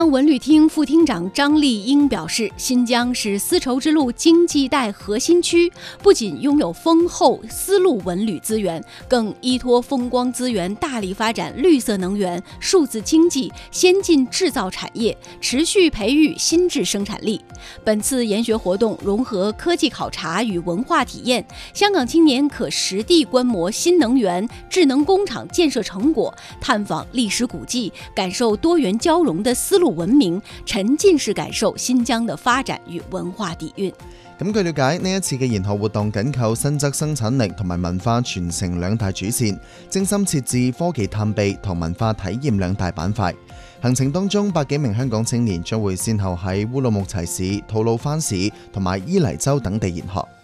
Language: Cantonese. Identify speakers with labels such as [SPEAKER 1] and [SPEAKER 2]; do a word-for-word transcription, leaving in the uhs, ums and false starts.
[SPEAKER 1] 文旅厅副厅长张丽英表示，新疆是丝绸之路经济带核心区，不仅拥有丰厚丝路文旅资源，更依托风光资源，大力发展绿色能源、数字经济、先进制造产业，持续培育新质生产力。本次研学活动融合科技考察与文化体验，香港青年可实地观摩新能源、智能工厂建设成果，探访历史古迹，感受多元交融的丝路文明，沉浸式感受新疆的發展與文化底蘊。
[SPEAKER 2] 咁據了解，呢一次嘅研學活動緊扣新則生產力同埋文化傳承兩大主線，精心設置科技探秘同文化體驗兩大板塊。行程當中，百幾名香港青年將會先後喺烏魯木齊市、吐魯番市同埋伊犁州等地研學。